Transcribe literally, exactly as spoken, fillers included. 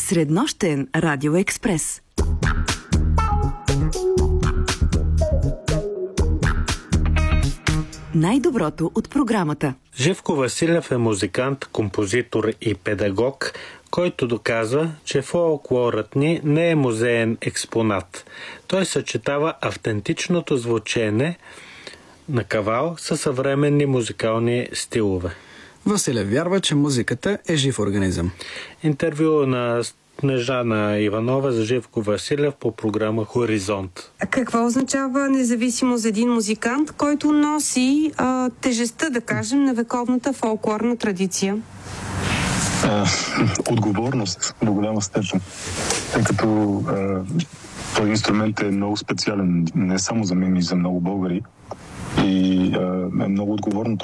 Среднощен радиоекспрес. Най-доброто от програмата. Живко Василев е музикант, композитор и педагог, който доказва, че фолклорът ни не е музеен експонат. Той съчетава автентичното звучене на кавал със съвременни музикални стилове. Василев вярва, че музиката е жив организъм. Интервю на Снежана Иванова за Живко Василев по програма Хоризонт. Какво означава независимо за един музикант, който носи а, тежестта, да кажем, на вековната фолклорна традиция? А, отговорност до голяма степен, тъй като а, този инструмент е много специален, не само за мен, и за много българи. И а, е много отговорно